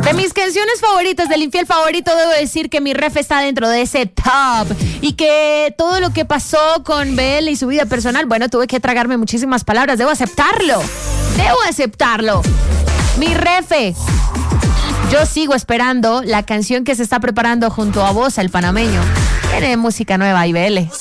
De mis canciones favoritas, del infiel favorito, debo decir que mi ref está dentro de ese top. Y que todo lo que pasó con Bel y su vida personal, bueno, tuve que tragarme muchísimas palabras. Debo aceptarlo. Mi refe. Yo sigo esperando la canción que se está preparando junto a vos, el panameño. Tiene música nueva, IBL.